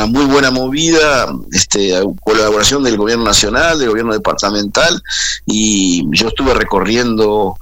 una muy buena movida, colaboración del gobierno nacional, del gobierno departamental, y yo estuve recorriendo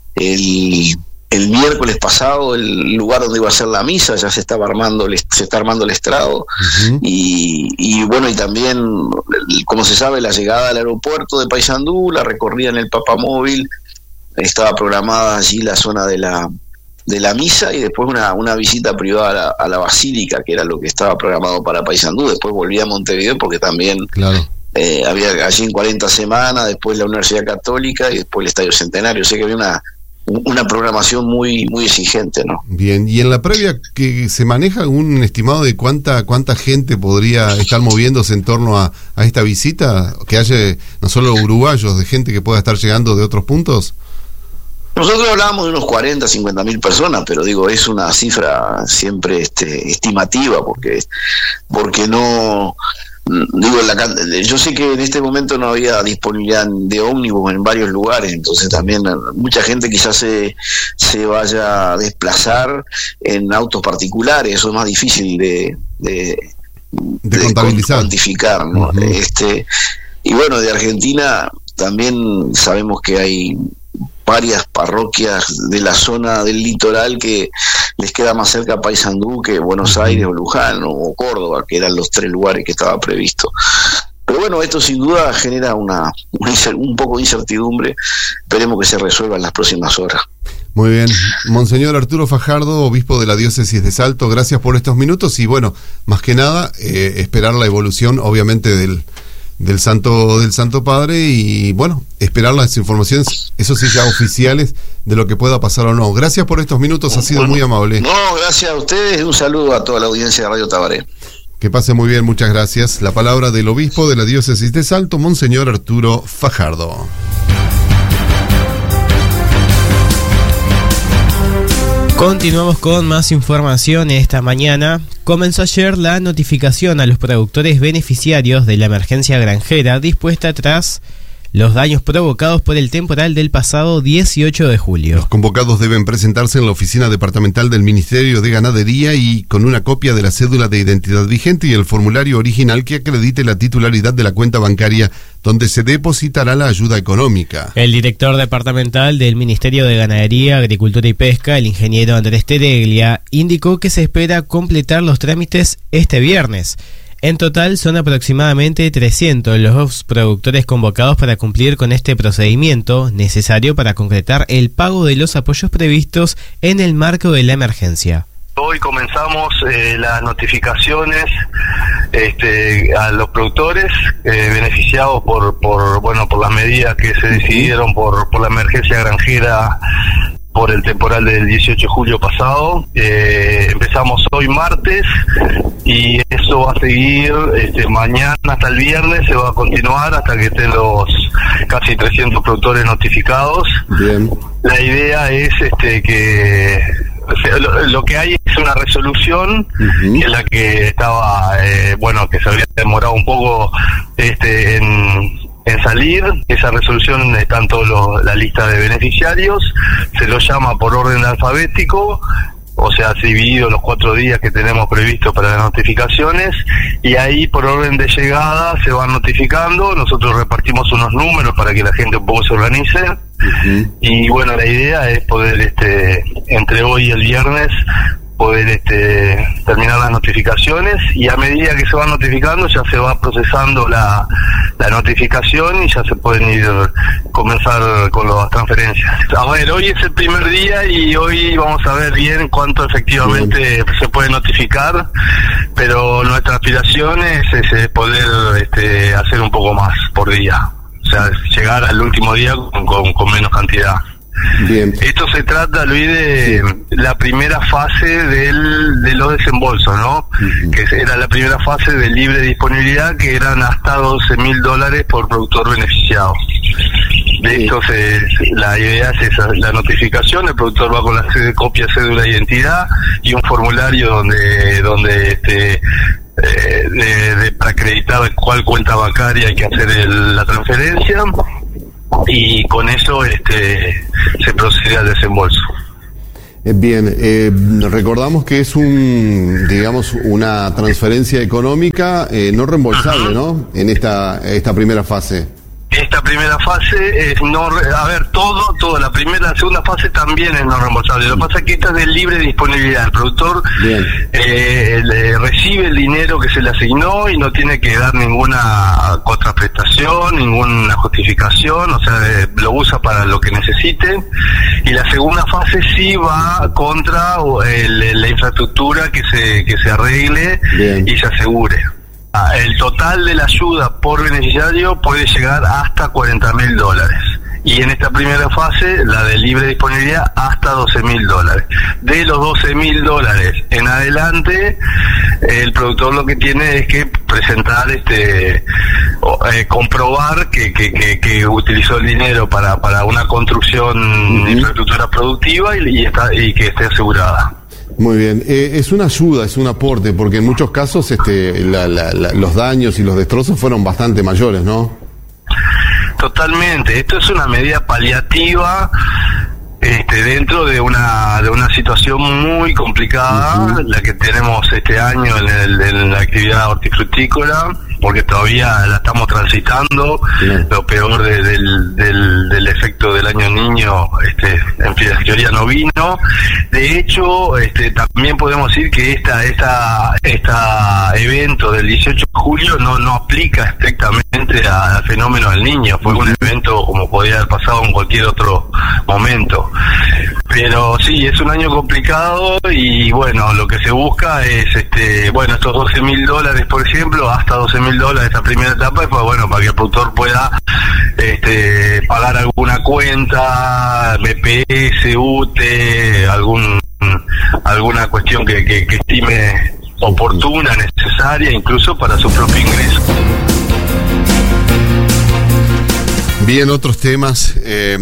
el miércoles pasado el lugar donde iba a ser la misa. Ya se está armando el estrado. Uh-huh. y bueno, y también, como se sabe, la llegada al aeropuerto de Paysandú, la recorrida en el Papamóvil, estaba programada allí la zona de la misa, y después una visita privada a la basílica, que era lo que estaba programado para Paysandú. Después volví a Montevideo porque también había allí en 40 semanas, después la Universidad Católica y después el Estadio Centenario. O sea que había una programación muy muy exigente, ¿no? Bien, y en la previa, que se maneja un estimado de cuánta gente podría estar moviéndose en torno a esta visita, que haya no solo uruguayos, de gente que pueda estar llegando de otros puntos. Nosotros hablábamos de unos 40, 50 mil personas, pero digo, es una cifra siempre estimativa, porque no, digo, yo sé que en este momento no había disponibilidad de ómnibus en varios lugares, entonces también mucha gente quizás se vaya a desplazar en autos particulares. Eso es más difícil de contabilizar, cuantificar, ¿no? Uh-huh. Y bueno, de Argentina también sabemos que hay varias parroquias de la zona del litoral que les queda más cerca a Paysandú que Buenos Aires o Luján o Córdoba, que eran los 3 lugares que estaba previsto. Pero bueno, esto sin duda genera un poco de incertidumbre. Esperemos que se resuelva en las próximas horas. Muy bien. Monseñor Arturo Fajardo, obispo de la diócesis de Salto, gracias por estos minutos, y bueno, más que nada, esperar la evolución, obviamente, del Santo Padre, y bueno, esperar las informaciones, eso sí, ya oficiales, de lo que pueda pasar o no. Gracias por estos minutos, ha sido muy amable. No, gracias a ustedes, un saludo a toda la audiencia de Radio Tabaré. Que pase muy bien, muchas gracias. La palabra del obispo de la diócesis de Salto, Monseñor Arturo Fajardo. Continuamos con más información esta mañana. Comenzó ayer la notificación a los productores beneficiarios de la emergencia granjera dispuesta tras los daños provocados por el temporal del pasado 18 de julio. Los convocados deben presentarse en la oficina departamental del Ministerio de Ganadería y con una copia de la cédula de identidad vigente y el formulario original que acredite la titularidad de la cuenta bancaria donde se depositará la ayuda económica. El director departamental del Ministerio de Ganadería, Agricultura y Pesca, el ingeniero Andrés Tereglia, indicó que se espera completar los trámites este viernes. En total son aproximadamente 300 los productores convocados para cumplir con este procedimiento necesario para concretar el pago de los apoyos previstos en el marco de la emergencia. Hoy comenzamos las notificaciones a los productores beneficiados por las medidas que se decidieron por la emergencia granjera por el temporal del 18 de julio pasado. Empezamos hoy martes y eso va a seguir mañana hasta el viernes, se va a continuar hasta que estén los casi 300 productores notificados. Bien. La idea es que lo que hay es una resolución en la que estaba, que se habría demorado un poco en salir. Esa resolución está en la lista de beneficiarios, se lo llama por orden alfabético, o sea, dividido los 4 días que tenemos previsto para las notificaciones, y ahí por orden de llegada se van notificando. Nosotros repartimos unos números para que la gente un poco se organice. Y bueno, la idea es poder entre hoy y el viernes poder terminar las notificaciones, y a medida que se van notificando ya se va procesando la notificación y ya se pueden comenzar con las transferencias. A ver, hoy es el primer día y hoy vamos a ver bien cuánto efectivamente se puede notificar, pero nuestra aspiración es poder hacer un pogo más por día, o sea, llegar al último día con menos cantidad. Bien. Esto se trata, Luis, de la primera fase de los desembolsos, ¿no? Que era la primera fase de libre disponibilidad, que eran hasta $12.000 por productor beneficiado. De hecho, la idea es esa, la notificación. El productor va con la copia, cédula de identidad y un formulario donde para acreditar cuál cuenta bancaria hay que hacer la transferencia, y con eso se procede al desembolso. Bien, recordamos que es una transferencia económica no reembolsable, ¿no? En esta primera fase. Esta primera fase es toda la primera, la segunda fase también es no reembolsable. Lo que pasa es que esta es de libre disponibilidad. El productor recibe el dinero que se le asignó y no tiene que dar ninguna contraprestación, ninguna justificación, o sea, lo usa para lo que necesite. Y la segunda fase sí va contra la infraestructura que se arregle y se asegure. El total de la ayuda por beneficiario puede llegar hasta $40.000. Y en esta primera fase, la de libre disponibilidad, hasta $12.000. De los $12.000 en adelante, el productor lo que tiene es que presentar, comprobar que utilizó el dinero para una construcción de infraestructura productiva y que esté asegurada. Muy bien, es una ayuda, es un aporte, porque en muchos casos los daños y los destrozos fueron bastante mayores, ¿no? Totalmente, esto es una medida paliativa dentro de una situación muy complicada, la que tenemos este año en la actividad hortifrutícola, porque todavía la estamos transitando, lo peor del efecto del año niño, en teoría no vino. De hecho, también podemos decir que esta evento del 18 de julio no aplica estrictamente al fenómeno del niño, fue un evento como podía haber pasado en cualquier otro momento. Pero sí, es un año complicado y bueno, lo que se busca es, estos $12.000, por ejemplo, hasta $12.000 esta primera etapa, y pues bueno, para que el productor pueda pagar alguna cuenta, BPS, UTE, alguna cuestión que estime oportuna, necesaria, incluso para su propio ingreso. Bien, otros temas.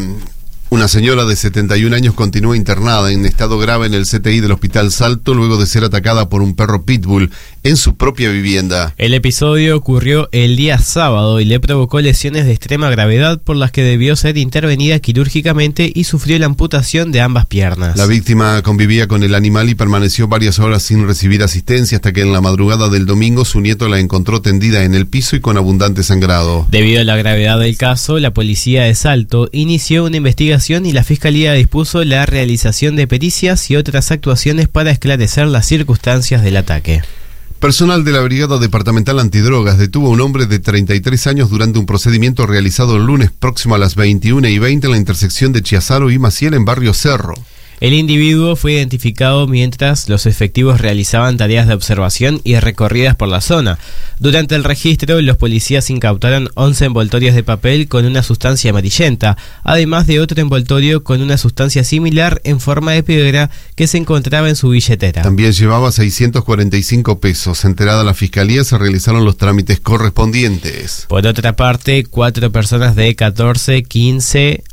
Una señora de 71 años continúa internada en estado grave en el CTI del Hospital Salto luego de ser atacada por un perro pitbull en su propia vivienda. El episodio ocurrió el día sábado y le provocó lesiones de extrema gravedad por las que debió ser intervenida quirúrgicamente y sufrió la amputación de ambas piernas. La víctima convivía con el animal y permaneció varias horas sin recibir asistencia hasta que en la madrugada del domingo su nieto la encontró tendida en el piso y con abundante sangrado. Debido a la gravedad del caso, la policía de Salto inició una investigación y la Fiscalía dispuso la realización de pericias y otras actuaciones para esclarecer las circunstancias del ataque. Personal de la Brigada Departamental Antidrogas detuvo a un hombre de 33 años durante un procedimiento realizado el lunes próximo a las 21:20 en la intersección de Chiazaro y Maciel en Barrio Cerro. El individuo fue identificado mientras los efectivos realizaban tareas de observación y recorridas por la zona. Durante el registro, los policías incautaron 11 envoltorios de papel con una sustancia amarillenta, además de otro envoltorio con una sustancia similar en forma de piedra que se encontraba en su billetera. También llevaba 645 pesos. Enterada la Fiscalía, se realizaron los trámites correspondientes. Por otra parte, 4 personas de 14, 15...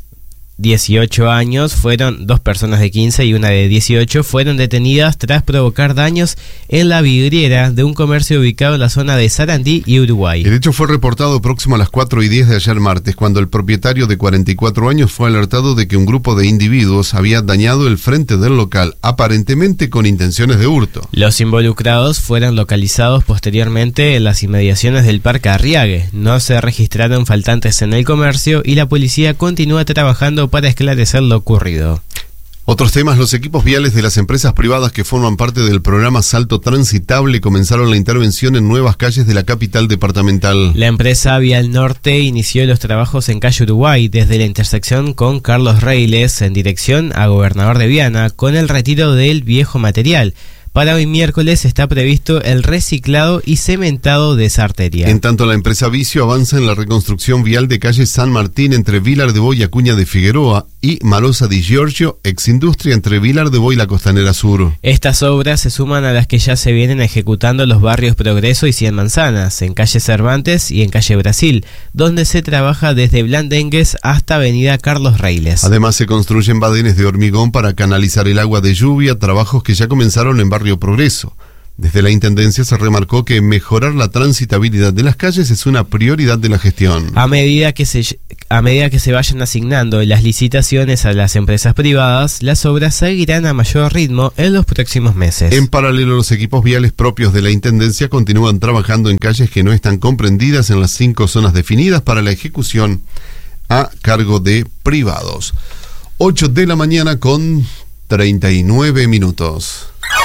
18 años, dos personas de 15 y una de 18 fueron detenidas tras provocar daños en la vidriera de un comercio ubicado en la zona de Sarandí y Uruguay. El hecho fue reportado próximo a las 4:10 de ayer martes, cuando el propietario de 44 años fue alertado de que un grupo de individuos había dañado el frente del local, aparentemente con intenciones de hurto. Los involucrados fueron localizados posteriormente en las inmediaciones del Parque Arriague. No se registraron faltantes en el comercio y la policía continúa trabajando para esclarecer lo ocurrido. Otros temas: los equipos viales de las empresas privadas que forman parte del programa Salto Transitable comenzaron la intervención en nuevas calles de la capital departamental. La empresa Vial Norte inició los trabajos en calle Uruguay desde la intersección con Carlos Reiles en dirección a Gobernador de Viana con el retiro del viejo material. Para hoy miércoles está previsto el reciclado y cementado de esa arteria. En tanto, la empresa Vicio avanza en la reconstrucción vial de calle San Martín entre Vilar de Boy y Acuña de Figueroa y Marosa di Giorgio, exindustria entre Vilar de Boy y la Costanera Sur. Estas obras se suman a las que ya se vienen ejecutando en los barrios Progreso y Cien Manzanas, en calle Cervantes y en calle Brasil, donde se trabaja desde Blandengues hasta avenida Carlos Reiles. Además, se construyen badenes de hormigón para canalizar el agua de lluvia, trabajos que ya comenzaron en Barrio Progreso. Desde la Intendencia se remarcó que mejorar la transitabilidad de las calles es una prioridad de la gestión. A medida que a medida que se vayan asignando las licitaciones a las empresas privadas, las obras seguirán a mayor ritmo en los próximos meses. En paralelo, los equipos viales propios de la Intendencia continúan trabajando en calles que no están comprendidas en las 5 zonas definidas para la ejecución a cargo de privados. 8 de la mañana con 39 minutos.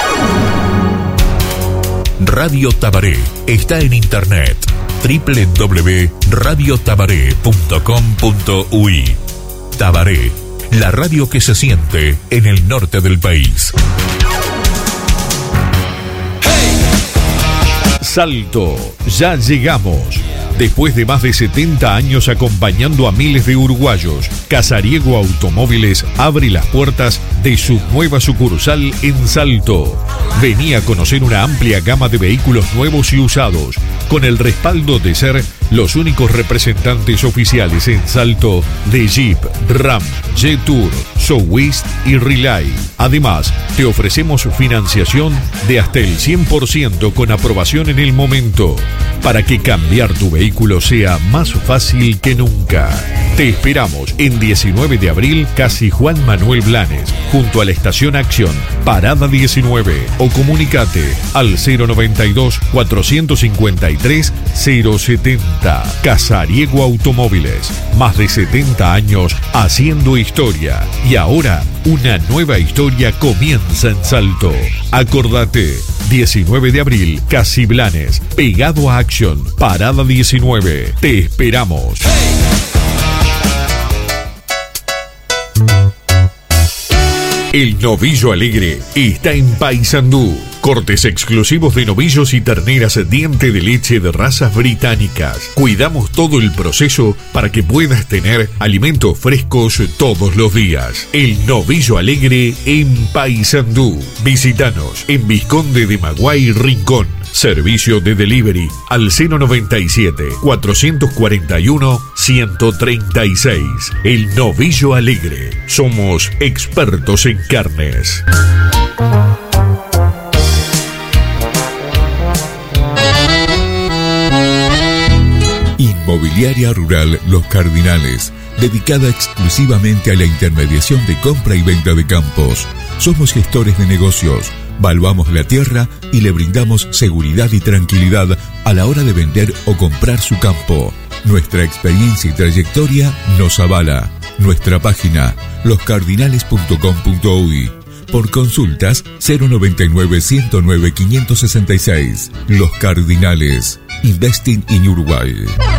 Radio Tabaré está en internet www.radiotabaré.com.uy. Tabaré, la radio que se siente en el norte del país. Salto, ya llegamos. Después de más de 70 años acompañando a miles de uruguayos, Casariego Automóviles abre las puertas de su nueva sucursal en Salto. Vení a conocer una amplia gama de vehículos nuevos y usados, con el respaldo de ser los únicos representantes oficiales en Salto de Jeep, Ram, Jetour, Sowist y Relay. Además, te ofrecemos financiación de hasta el 100% con aprobación en el momento, para que cambiar tu vehículo sea más fácil que nunca. Te esperamos en 19 de abril, Casi Juan Manuel Blanes, junto a la Estación Acción, Parada 19, o comunicate al 092-453-070. Casariego Automóviles, más de 70 años haciendo historia, y ahora una nueva historia comienza en Salto. Acordate, 19 de abril, Casi Blanes, pegado a Acción, Parada 19. Te esperamos. El Novillo Alegre está en Paysandú. Cortes exclusivos de novillos y terneras diente de leche de razas británicas. Cuidamos todo el proceso para que puedas tener alimentos frescos todos los días. El Novillo Alegre en Paysandú. Visítanos en Vizconde de Maguay, Rincón. Servicio de delivery al 097-441-136. El Novillo Alegre. Somos expertos en carnes. Inmobiliaria Rural Los Cardinales, dedicada exclusivamente a la intermediación de compra y venta de campos. Somos gestores de negocios, valuamos la tierra y le brindamos seguridad y tranquilidad a la hora de vender o comprar su campo. Nuestra experiencia y trayectoria nos avala. Nuestra página, loscardinales.com.uy. Por consultas, 099-109-566. Los Cardinales. Investing in Uruguay.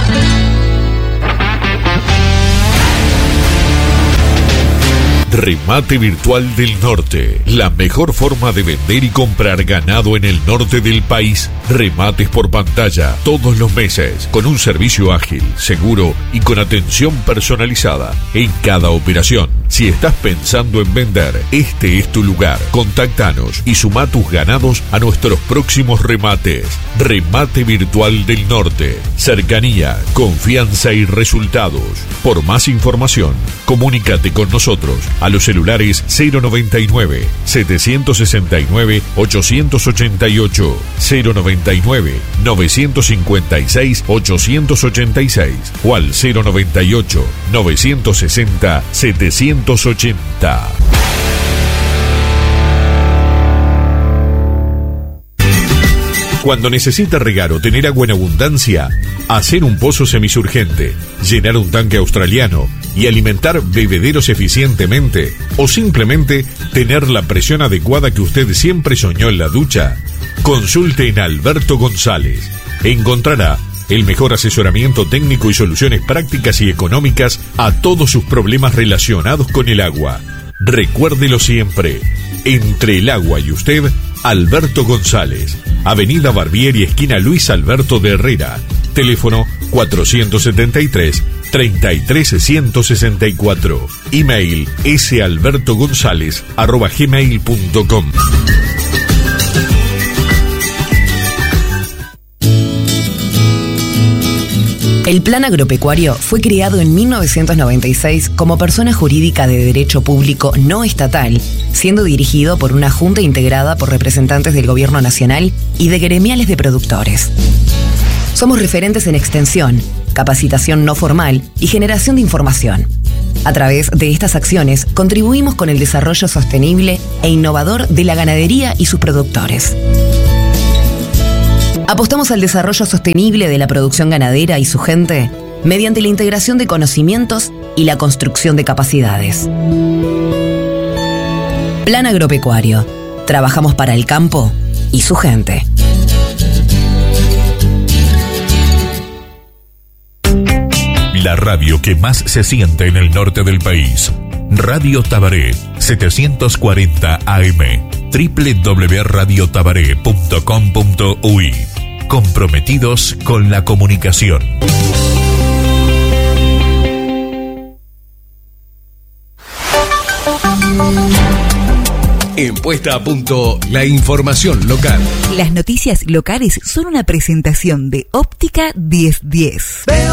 Remate Virtual del Norte, la mejor forma de vender y comprar ganado en el norte del país. Remates por pantalla todos los meses, con un servicio ágil, seguro y con atención personalizada en cada operación. Si estás pensando en vender, este es tu lugar. Contáctanos y suma tus ganados a nuestros próximos remates. Remate Virtual del Norte. Cercanía, confianza y resultados. Por más información, comunícate con nosotros a los celulares 099-769-888, 099-956-886 o al 098-960-780. Cuando necesita regar o tener agua en abundancia, hacer un pozo semisurgente, llenar un tanque australiano y alimentar bebederos eficientemente, o simplemente tener la presión adecuada que usted siempre soñó en la ducha, consulte en Alberto González. Encontrará el mejor asesoramiento técnico y soluciones prácticas y económicas a todos sus problemas relacionados con el agua. Recuérdelo siempre, entre el agua y usted, Alberto González, Avenida Barbieri, esquina Luis Alberto de Herrera, teléfono 473-33164, email salbertogonzalez@gmail.com. El Plan Agropecuario fue creado en 1996 como persona jurídica de derecho público no estatal, siendo dirigido por una junta integrada por representantes del Gobierno Nacional y de gremiales de productores. Somos referentes en extensión, capacitación no formal y generación de información. A través de estas acciones contribuimos con el desarrollo sostenible e innovador de la ganadería y sus productores. Apostamos al desarrollo sostenible de la producción ganadera y su gente mediante la integración de conocimientos y la construcción de capacidades. Plan Agropecuario. Trabajamos para el campo y su gente. La radio que más se siente en el norte del país. Radio Tabaré, 740 AM. www.radiotabaré.com.uy. Comprometidos con la comunicación. En Puesta a Punto, la información local. Las noticias locales son una presentación de Óptica 1010.